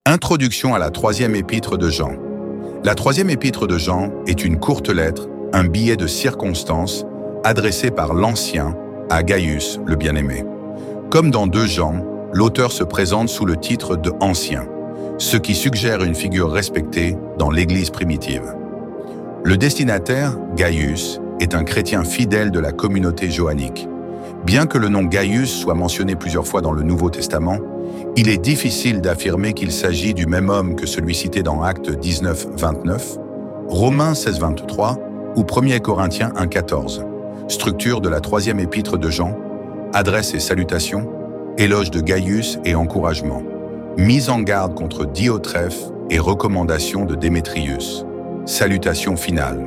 Introduction à la troisième épître de Jean. La troisième épître de Jean est une courte lettre, un billet de circonstance, adressé par l'Ancien à Gaius, le bien-aimé. Comme dans 2 Jean, l'auteur se présente sous le titre de Ancien, ce qui suggère une figure respectée dans l'Église primitive. Le destinataire, Gaius, est un chrétien fidèle de la communauté johannique. Bien que le nom Gaius soit mentionné plusieurs fois dans le Nouveau Testament, il est difficile d'affirmer qu'il s'agit du même homme que celui cité dans Actes 19, 29, Romains 16, 23 ou 1 Corinthiens 1, 14. Structure de la troisième épître de Jean, adresse et salutations, éloge de Gaius et encouragement, mise en garde contre Diotrephe et recommandation de Démétrius. Salutation finale.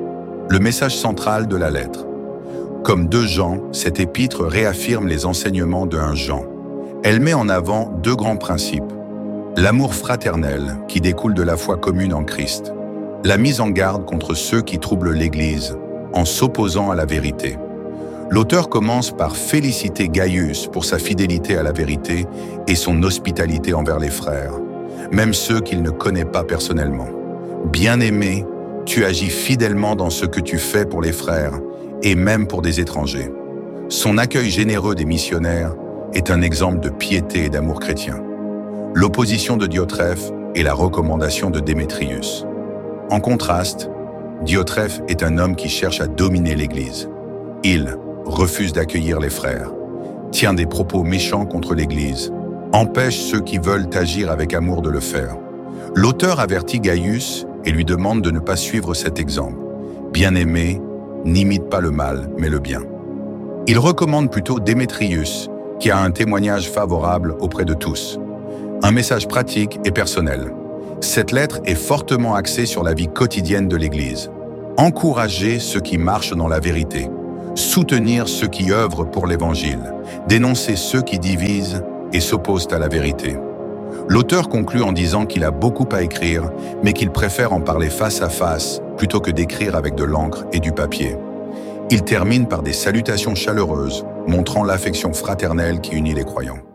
Le message central de la lettre. Comme 2 Jean, cette épître réaffirme les enseignements de 1 Jean. Elle met en avant 2 grands principes. L'amour fraternel qui découle de la foi commune en Christ. La mise en garde contre ceux qui troublent l'Église en s'opposant à la vérité. L'auteur commence par féliciter Gaius pour sa fidélité à la vérité et son hospitalité envers les frères, même ceux qu'il ne connaît pas personnellement. Bien-aimé, tu agis fidèlement dans ce que tu fais pour les frères et même pour des étrangers. Son accueil généreux des missionnaires est un exemple de piété et d'amour chrétien. L'opposition de Diotrephe et la recommandation de Démétrius. En contraste, Diotrephe est un homme qui cherche à dominer l'Église. Il refuse d'accueillir les frères, tient des propos méchants contre l'Église, empêche ceux qui veulent agir avec amour de le faire. L'auteur avertit Gaius et lui demande de ne pas suivre cet exemple. Bien-aimé, n'imite pas le mal, mais le bien. Il recommande plutôt Démétrius, qui a un témoignage favorable auprès de tous. Un message pratique et personnel. Cette lettre est fortement axée sur la vie quotidienne de l'Église. Encourager ceux qui marchent dans la vérité. Soutenir ceux qui œuvrent pour l'Évangile. Dénoncer ceux qui divisent et s'opposent à la vérité. L'auteur conclut en disant qu'il a beaucoup à écrire, mais qu'il préfère en parler face à face plutôt que d'écrire avec de l'encre et du papier. Il termine par des salutations chaleureuses, montrant l'affection fraternelle qui unit les croyants.